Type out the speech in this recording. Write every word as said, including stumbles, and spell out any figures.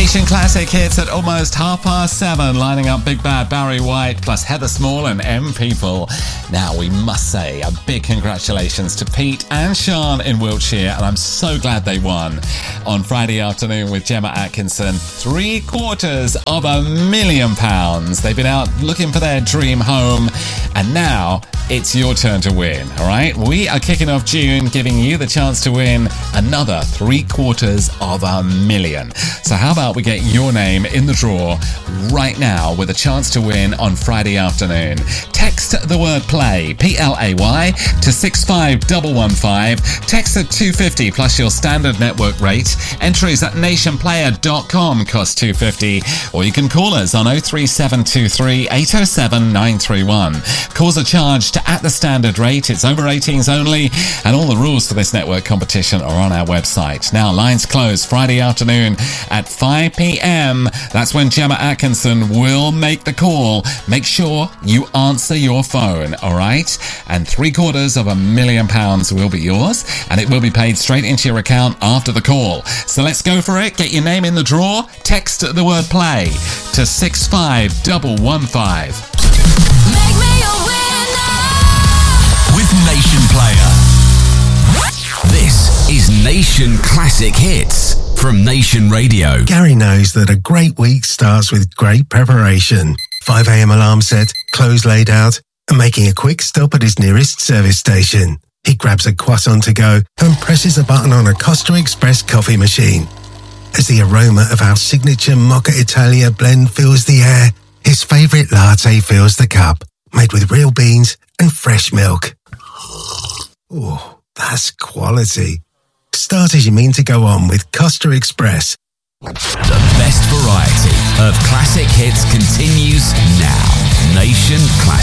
Nation Classic Hits at almost half past seven, lining up Big Bad Barry White plus Heather Small and M People. Now, we must say a big congratulations to Pete and Sean in Wiltshire, and I'm so glad they won. On Friday afternoon with Gemma Atkinson, three quarters of a million pounds. They've been out looking for their dream home, and now it's your turn to win, all right? We are kicking off June, giving you the chance to win another three quarters of a million. So how about we get your name in the draw right now with a chance to win on Friday afternoon? Text the word play, P L A Y, to six five one one five. Text at two fifty plus your standard network rate. Entries at nation player dot com cost two fifty. Or you can call us on oh three seven two three eight oh seven nine three one. Calls are charged at the standard rate. It's over eighteens only, and all the rules for this network competition are on our website. Now, lines close Friday afternoon at five p.m. That's when Gemma Atkinson will make the call. Make sure you answer your phone, all right? And three quarters of a million pounds will be yours, and it will be paid straight into your account after the call. So let's go for it. Get your name in the draw. Text the word play to six five one one five. Make me a winner with Nation Player. This is Nation Classic Hits from Nation Radio. Gary knows that a great week starts with great preparation. five a.m. alarm set, clothes laid out, and making a quick stop at his nearest service station. He grabs a croissant to go and presses a button on a Costa Express coffee machine. As the aroma of our signature Mocha Italia blend fills the air, his favourite latte fills the cup, made with real beans and fresh milk. Oh, that's quality. Start as you mean to go on with Costa Express. The best variety of classic hits continues now. Nation Classic.